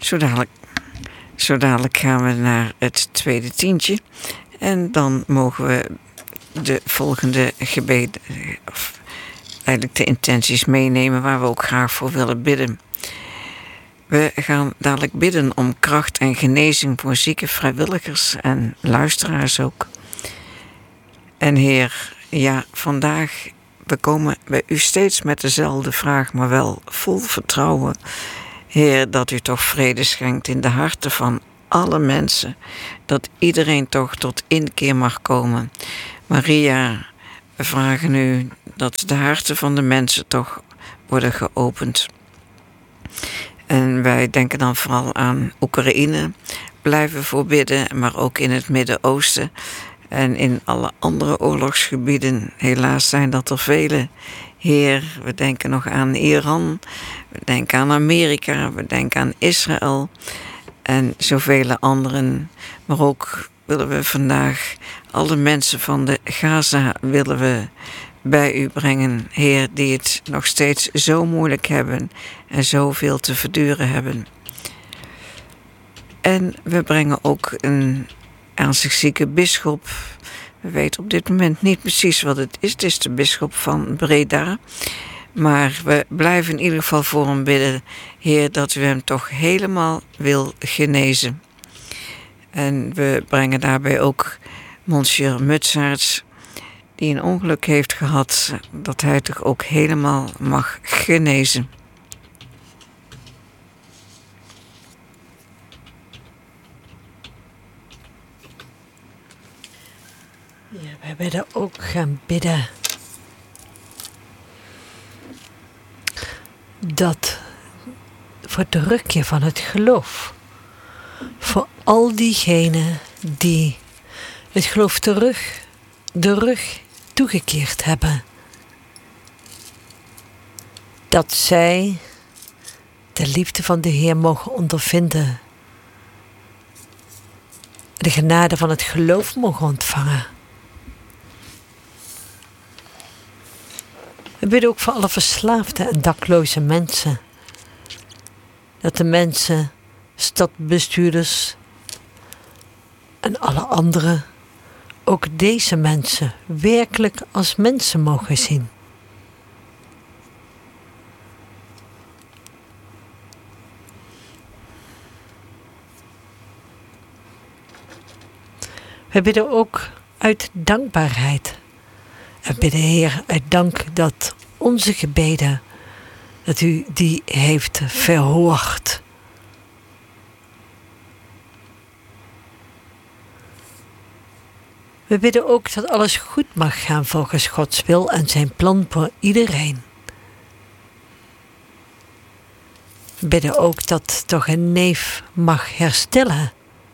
Zo dadelijk gaan we naar het tweede tientje. En dan mogen we de volgende gebeden, of eigenlijk de intenties meenemen waar we ook graag voor willen bidden. We gaan dadelijk bidden om kracht en genezing voor zieke vrijwilligers en luisteraars ook. En Heer, ja, vandaag, we komen bij u steeds met dezelfde vraag, maar wel vol vertrouwen. Heer, dat u toch vrede schenkt in de harten van alle mensen. Dat iedereen toch tot inkeer mag komen. Maria, we vragen u dat de harten van de mensen toch worden geopend. En wij denken dan vooral aan Oekraïne, blijven voor bidden, maar ook in het Midden-Oosten en in alle andere oorlogsgebieden. Helaas zijn dat er vele. Heer, we denken nog aan Iran, we denken aan Amerika, we denken aan Israël en zoveel anderen. Maar ook willen we vandaag alle mensen van de Gaza willen we bij u brengen, Heer, die het nog steeds zo moeilijk hebben en zoveel te verduren hebben. En we brengen ook een ernstig zieke bisschop. We weten op dit moment niet precies wat het is. Het is de bisschop van Breda. Maar we blijven in ieder geval voor hem bidden, Heer, dat u hem toch helemaal wil genezen. En we brengen daarbij ook Monsieur Mutsaerts, die een ongeluk heeft gehad, dat hij toch ook helemaal mag genezen. Ja, wij willen ook gaan bidden dat voor het terugkeer van het geloof, voor al diegenen die het geloof de rug toegekeerd hebben, dat zij de liefde van de Heer mogen ondervinden, de genade van het geloof mogen ontvangen. We bidden ook voor alle verslaafde en dakloze mensen, dat de mensen, stadbestuurders en alle anderen ook deze mensen werkelijk als mensen mogen zien. We bidden ook uit dankbaarheid. En bidden, Heer, uit dank dat onze gebeden, dat u die heeft verhoord. We bidden ook dat alles goed mag gaan volgens Gods wil en zijn plan voor iedereen. We bidden ook dat toch een neef mag herstellen.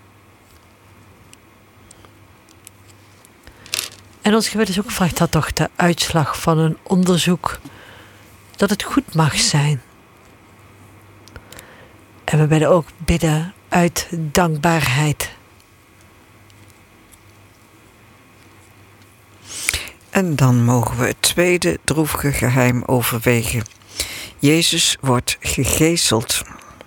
En ons gebed is ook gevraagd dat toch de uitslag van een onderzoek, dat het goed mag zijn. En we willen ook bidden uit dankbaarheid. En dan mogen we het tweede droevige geheim overwegen. Jezus wordt gegezeld.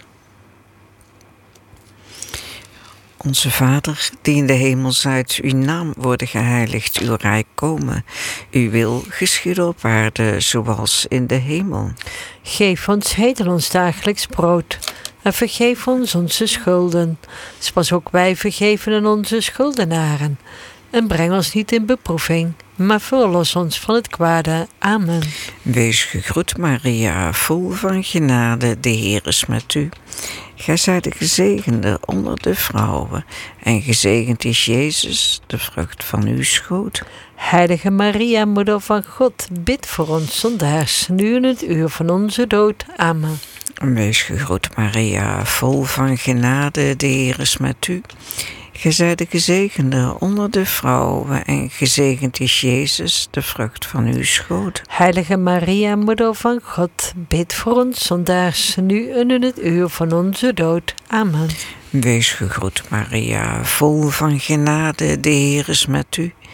Onze Vader, die in de hemel zijt, uw naam worden geheiligd, uw rijk komen. Uw wil geschieden op aarde, zoals in de hemel. Geef ons heden ons dagelijks brood. En vergeef ons onze schulden, zoals ook wij vergeven aan onze schuldenaren. En breng ons niet in beproeving, maar verlos ons van het kwade. Amen. Wees gegroet, Maria, vol van genade, de Heer is met u. Gij zijt de gezegende onder de vrouwen, en gezegend is Jezus, de vrucht van uw schoot. Heilige Maria, moeder van God, bid voor ons zondaars, nu in het uur van onze dood. Amen. Wees gegroet, Maria, vol van genade, de Heer is met u. Gij zijt de gezegende onder de vrouwen, en gezegend is Jezus, de vrucht van uw schoot. Heilige Maria, moeder van God, bid voor ons zondaars, nu en in het uur van onze dood. Amen. Wees gegroet, Maria, vol van genade, de Heer is met u.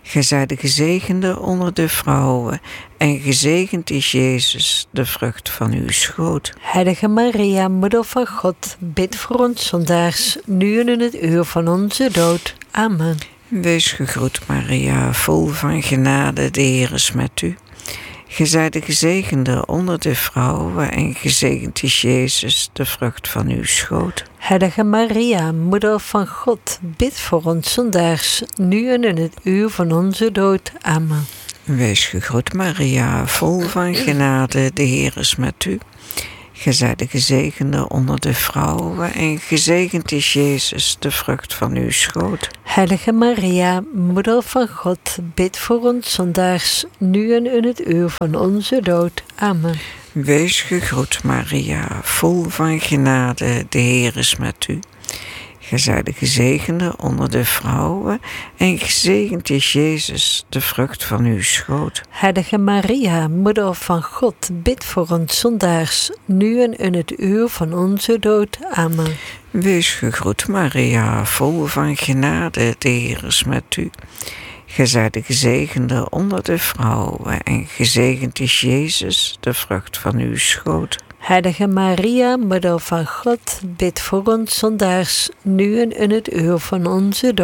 Gij zijt de gezegende onder de vrouwen, en gezegend is Jezus, de vrucht van uw schoot. Heilige Maria, Moeder van God, bid voor ons zondaars, nu en in het uur van onze dood. Amen. Wees gegroet, Maria, vol van genade, de Heer is met u. Gij zijt de gezegende onder de vrouwen, en gezegend is Jezus, de vrucht van uw schoot. Heilige Maria, Moeder van God, bid voor ons zondaars, nu en in het uur van onze dood. Amen. Wees gegroet, Maria, vol van genade, de Heer is met u. Gij zijt de gezegende onder de vrouwen, en gezegend is Jezus, de vrucht van uw schoot. Heilige Maria, Moeder van God, bid voor ons zondaars, nu en in het uur van onze dood. Amen. Wees gegroet, Maria, vol van genade, de Heer is met u. Gij zijt de gezegende onder de vrouwen, en gezegend is Jezus, de vrucht van uw schoot. Heilige Maria, Moeder van God, bid voor ons zondaars, nu en in het uur van onze dood. Amen. Wees gegroet, Maria, vol van genade, de Heer is met u. Gij zijt de gezegende onder de vrouwen, en gezegend is Jezus, de vrucht van uw schoot. Heilige Maria, Moeder van God, bid voor ons zondaars, nu en in het uur van onze dood.